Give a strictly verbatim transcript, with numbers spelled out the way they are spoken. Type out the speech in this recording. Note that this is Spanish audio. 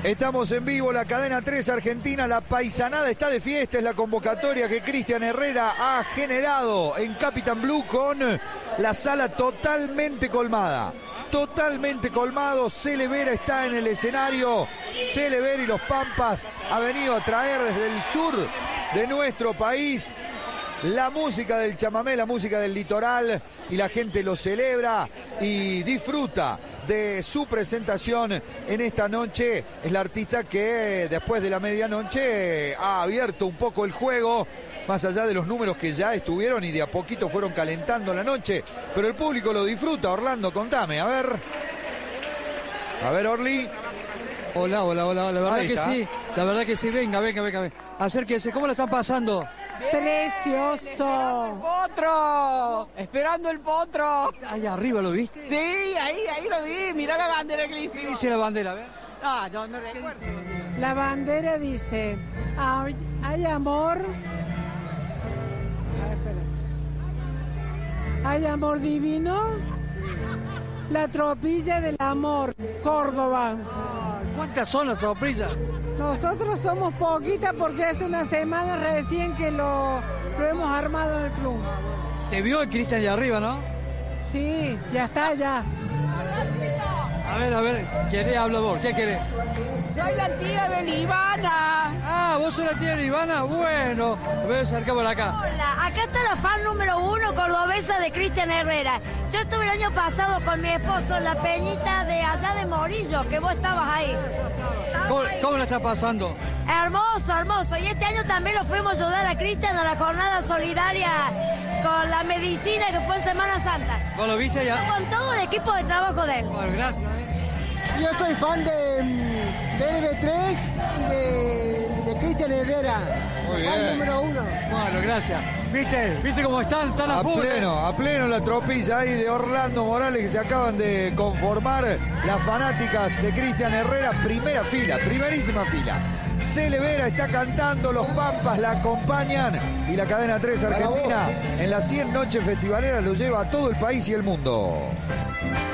Estamos en vivo, la cadena tres Argentina, la paisanada está de fiesta, es la convocatoria que Cristian Herrera ha generado en Capitán Blue con la sala totalmente colmada. Totalmente colmado, Cele Vera está en el escenario, Cele Vera y los Pampas ha venido a traer desde el sur de nuestro país la música del chamamé, la música del litoral, y la gente lo celebra y disfruta de su presentación en esta noche. Es la artista que después de la medianoche ha abierto un poco el juego, más allá de los números que ya estuvieron y de a poquito fueron calentando la noche, pero el público lo disfruta. Orlando, contame, a ver. A ver, Orly. Hola, hola, hola, la verdad Ahí que está. sí, la verdad que sí, venga, venga, venga, venga. Acérquense, ¿cómo la están pasando? Precioso. ¡Potro! Esperando el potro. Ahí arriba, ¿lo viste? Sí, ahí, ahí lo vi. Mirá la bandera que le ¿Qué hicimos. dice la bandera? A ver. Ah, no, no recuerdo. La bandera dice, hay, hay amor. A ver, espera. Hay amor divino. La tropilla del amor, Córdoba. ¿Cuántas son las tropillas? Nosotros somos poquitas porque hace una semana recién que lo, lo hemos armado en el club. Te vio el Cristian allá arriba, ¿no? Sí, ya está, ya. A ver, a ver, ¿querés hablador? ¿Qué querés? Soy la tía de Ivana. Ah, ¿vos sos la tía de Ivana? Bueno, voy a acercar por acá. Hola, acá está la fan número uno cordobesa de Cristian Herrera. Yo estuve el año pasado con mi esposo en la peñita de allá de Morillo, que vos estabas ahí. ¿Cómo, cómo la está pasando? Hermoso, hermoso. Y este año también lo fuimos a ayudar a Cristian a la jornada solidaria con la medicina que fue en Semana Santa. ¿Vos lo viste ya? Con todo el equipo de trabajo de él. Bueno, gracias. Yo soy fan de, de L B tres y de, de Cristian Herrera. Muy Fan bien. número uno. Bueno, gracias. ¿Viste? ¿Viste cómo están? Están a, A full, ¿eh? pleno, a pleno la tropilla ahí de Orlando Morales, que se acaban de conformar las fanáticas de Cristian Herrera. Primera fila, primerísima fila. Cele Vera está cantando, los Pampas la acompañan y la cadena tres Argentina en las cien noches festivaleras lo lleva a todo el país y el mundo.